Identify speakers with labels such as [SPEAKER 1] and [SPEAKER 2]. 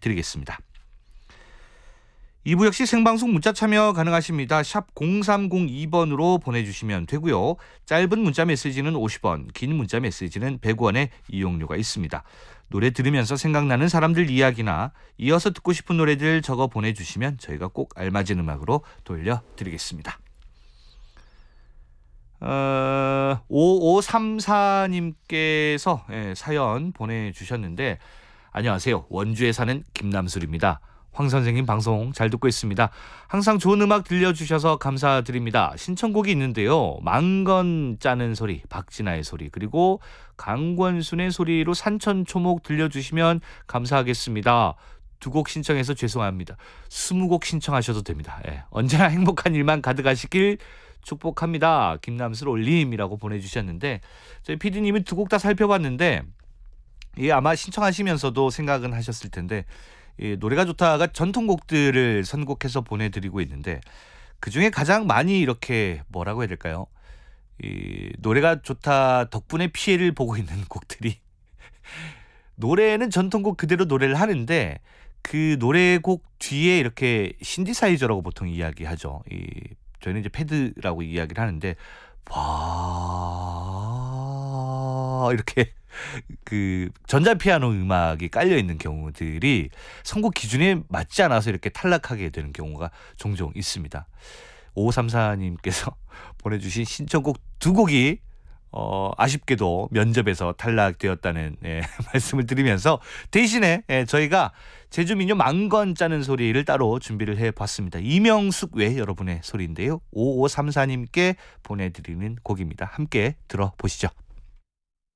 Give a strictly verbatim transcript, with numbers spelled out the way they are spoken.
[SPEAKER 1] 보내드리겠습니다. 이 부 역시 생방송 문자 참여 가능하십니다. 샵 공삼공이 번으로 보내주시면 되고요. 짧은 문자 메시지는 오십 원, 긴 문자 메시지는 백 원의 이용료가 있습니다. 노래 들으면서 생각나는 사람들 이야기나 이어서 듣고 싶은 노래들 적어 보내주시면 저희가 꼭 알맞은 음악으로 돌려드리겠습니다. 어, 오오삼사 님께서 예, 사연 보내주셨는데, 안녕하세요. 원주에 사는 김남술입니다. 황 선생님 방송 잘 듣고 있습니다. 항상 좋은 음악 들려주셔서 감사드립니다. 신청곡이 있는데요. 망건 짜는 소리, 박진아의 소리, 그리고 강권순의 소리로 산천초목 들려주시면 감사하겠습니다. 두 곡 신청해서 죄송합니다. 스무 곡 신청하셔도 됩니다. 예, 언제나 행복한 일만 가득하시길 축복합니다. 김남술 올림이라고 보내주셨는데, 저희 피디님이 두 곡 다 살펴봤는데 이게 아마 신청하시면서도 생각은 하셨을 텐데, 이 노래가 좋다가 전통곡들을 선곡해서 보내드리고 있는데, 그중에 가장 많이 이렇게 뭐라고 해야 될까요? 이 노래가 좋다 덕분에 피해를 보고 있는 곡들이 노래는 전통곡 그대로 노래를 하는데 그 노래곡 뒤에 이렇게 신디사이저라고 보통 이야기하죠. 이 저희는 이제 패드라고 이야기를 하는데, 와 이렇게 그 전자피아노 음악이 깔려 있는 경우들이 선곡 기준에 맞지 않아서 이렇게 탈락하게 되는 경우가 종종 있습니다. 오오삼사 님께서 보내주신 신청곡 두 곡이 어, 아쉽게도 면접에서 탈락되었다는 예, 말씀을 드리면서, 대신에 예, 저희가 제주민요 망건 짜는 소리를 따로 준비를 해봤습니다. 이명숙 외 여러분의 소리인데요. 오오삼사 님께 보내드리는 곡입니다. 함께 들어보시죠.